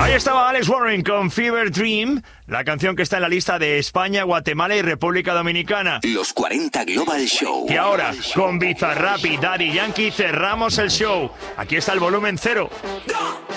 Ahí estaba Alex Warren con Fever Dream, la canción que está en la lista de España, Guatemala y República Dominicana. Los 40 Global Show. Y ahora, con Bizarrap y Daddy Yankee cerramos el show. Aquí está el volumen 0.